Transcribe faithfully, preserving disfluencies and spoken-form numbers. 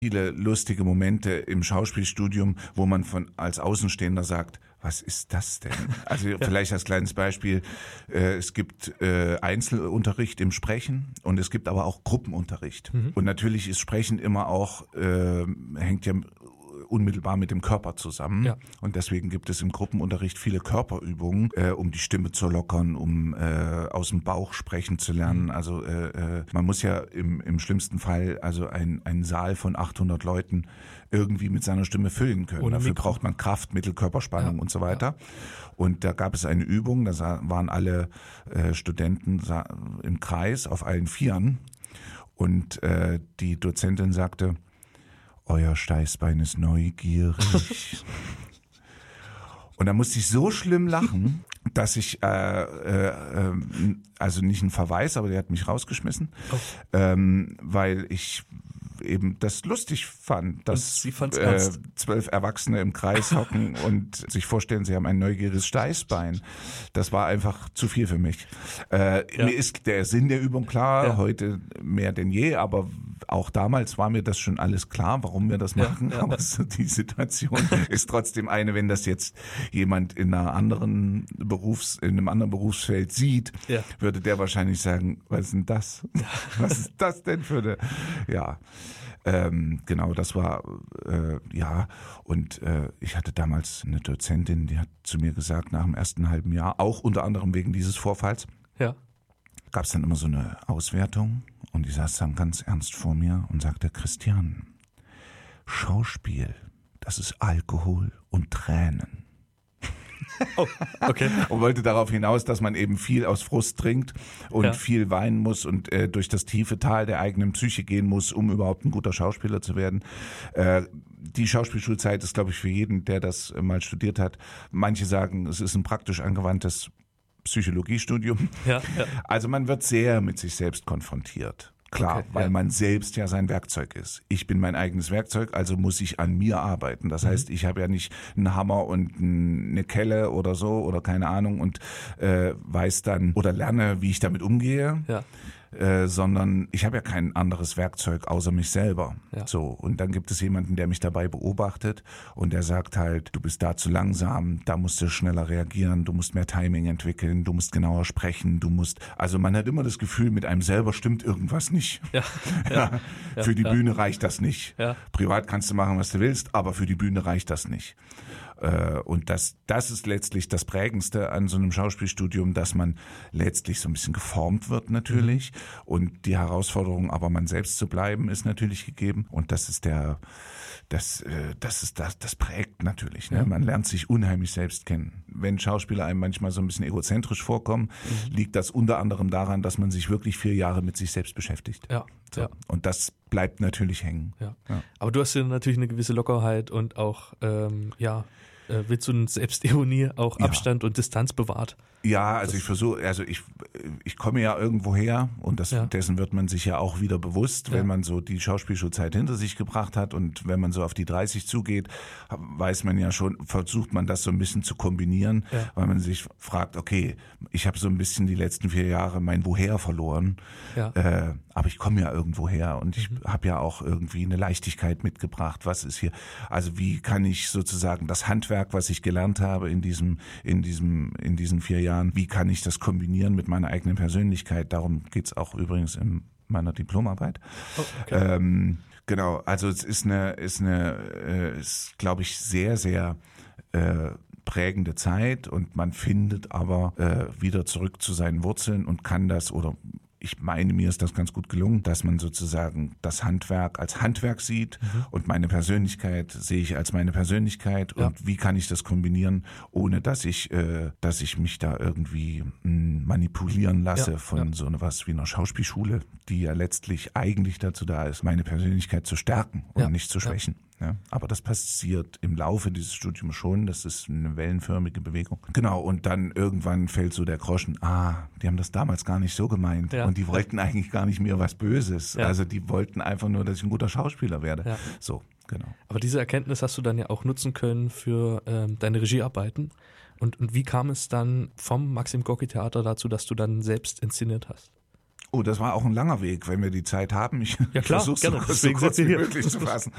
viele lustige Momente im Schauspielstudium, wo man von als Außenstehender sagt, was ist das denn? Also ja. Vielleicht als kleines Beispiel, äh, es gibt äh, Einzelunterricht im Sprechen und es gibt aber auch Gruppenunterricht. Mhm. Und natürlich ist Sprechen immer auch, äh, hängt ja unmittelbar mit dem Körper zusammen. Ja. Und deswegen gibt es im Gruppenunterricht viele Körperübungen, äh, um die Stimme zu lockern, um äh, aus dem Bauch sprechen zu lernen. Also äh, äh, man muss ja im, im schlimmsten Fall also ein, einen Saal von achthundert Leuten irgendwie mit seiner Stimme füllen können. Ohne Dafür Mikro. braucht man Kraft, Mittel, Körperspannung ja. und so weiter. Ja. Und da gab es eine Übung, da waren alle äh, Studenten im Kreis auf allen Vieren und äh, die Dozentin sagte, euer Steißbein ist neugierig. Und da musste ich so schlimm lachen, dass ich, äh, äh, also nicht einen Verweis, aber der hat mich rausgeschmissen, oh. ähm, weil ich eben das lustig fand, dass äh, zwölf Erwachsene im Kreis hocken und sich vorstellen, sie haben ein neugieriges Steißbein. Das war einfach zu viel für mich. Äh, ja. Mir ist der Sinn der Übung klar, ja. heute mehr denn je, aber auch damals war mir das schon alles klar, warum wir das machen. Ja, ja. Aber so die Situation ist trotzdem eine, wenn das jetzt jemand in einer anderen Berufs, in einem anderen Berufsfeld sieht, ja. würde der wahrscheinlich sagen, was ist denn das? Was ist das denn für eine, ja. Ähm, genau, das war, äh, ja, und äh, ich hatte damals eine Dozentin, die hat zu mir gesagt, nach dem ersten halben Jahr, auch unter anderem wegen dieses Vorfalls, ja. gab es dann immer so eine Auswertung und die saß dann ganz ernst vor mir und sagte, Christian, Schauspiel, das ist Alkohol und Tränen. Oh, okay. Und wollte darauf hinaus, dass man eben viel aus Frust trinkt und ja. viel weinen muss und äh, durch das tiefe Tal der eigenen Psyche gehen muss, um überhaupt ein guter Schauspieler zu werden. Äh, die Schauspielschulzeit ist, glaube ich, für jeden, der das mal studiert hat. Manche sagen, es ist ein praktisch angewandtes Psychologiestudium. Ja, ja. Also man wird sehr mit sich selbst konfrontiert. Klar, okay, weil ja. man selbst ja sein Werkzeug ist. Ich bin mein eigenes Werkzeug, also muss ich an mir arbeiten. Das mhm. heißt, ich habe ja nicht einen Hammer und eine Kelle oder so oder keine Ahnung und äh, weiß dann oder lerne, wie ich damit umgehe. Ja. Äh, sondern ich habe ja kein anderes Werkzeug außer mich selber. Ja. So, und dann gibt es jemanden, der mich dabei beobachtet und der sagt halt, du bist da zu langsam, da musst du schneller reagieren, du musst mehr Timing entwickeln, du musst genauer sprechen, du musst, also man hat immer das Gefühl, mit einem selber stimmt irgendwas nicht. Ja. Ja. Ja. Für die ja. Bühne reicht das nicht. Ja. Privat kannst du machen, was du willst, aber für die Bühne reicht das nicht. Und das, das ist letztlich das Prägendste an so einem Schauspielstudium, dass man letztlich so ein bisschen geformt wird natürlich. Mhm. Und die Herausforderung, aber man selbst zu bleiben, ist natürlich gegeben. Und das ist der, das, das ist das, das prägt natürlich. Ne? Ja. Man lernt sich unheimlich selbst kennen. Wenn Schauspieler einem manchmal so ein bisschen egozentrisch vorkommen, mhm. liegt das unter anderem daran, dass man sich wirklich vier Jahre mit sich selbst beschäftigt. Ja. So. Ja. Und das bleibt natürlich hängen. Ja. Ja. Aber du hast ja natürlich eine gewisse Lockerheit und auch, ähm, ja, willst du eine Selbstironie, auch Abstand ja. und Distanz bewahrt? Ja, also das ich versuche, also ich ich komme ja irgendwo her und das, ja. dessen wird man sich ja auch wieder bewusst, ja. wenn man so die Schauspielschulzeit hinter sich gebracht hat und wenn man so auf die dreißig zugeht, weiß man ja schon, versucht man das so ein bisschen zu kombinieren, ja. weil man sich fragt, okay, ich habe so ein bisschen die letzten vier Jahre mein Woher verloren, ja. äh, aber ich komme ja irgendwo her und ich mhm. habe ja auch irgendwie eine Leichtigkeit mitgebracht. Was ist hier? Also wie kann ich sozusagen das Handwerk, was ich gelernt habe in diesem in diesem in diesen vier Jahren, wie kann ich das kombinieren mit meiner eigenen Persönlichkeit? Darum geht's auch übrigens in meiner Diplomarbeit. Oh, okay. ähm, genau, also es ist eine, ist eine, äh, ist glaube ich sehr, sehr äh, prägende Zeit und man findet aber äh, wieder zurück zu seinen Wurzeln und kann das oder ich meine, mir ist das ganz gut gelungen, dass man sozusagen das Handwerk als Handwerk sieht mhm. und meine Persönlichkeit sehe ich als meine Persönlichkeit ja. und wie kann ich das kombinieren, ohne dass ich, äh, dass ich mich da irgendwie mh, manipulieren lasse ja. von ja. so etwas wie einer Schauspielschule, die ja letztlich eigentlich dazu da ist, meine Persönlichkeit zu stärken und ja. nicht zu schwächen. Ja. Ja, aber das passiert im Laufe dieses Studiums schon, das ist eine wellenförmige Bewegung. Genau, und dann irgendwann fällt so der Groschen, ah, die haben das damals gar nicht so gemeint ja. und die wollten ja. eigentlich gar nicht mir was Böses. Ja. Also die wollten einfach nur, dass ich ein guter Schauspieler werde. Ja. So, genau. Aber diese Erkenntnis hast du dann ja auch nutzen können für ähm, deine Regiearbeiten. Und, und wie kam es dann vom Maxim Gorki Theater dazu, dass du dann selbst inszeniert hast? Oh, das war auch ein langer Weg, wenn wir die Zeit haben. Ich Ja klar, versuche es so gerne. kurz, so Deswegen kurz sind wie wir hier. möglich zu fassen.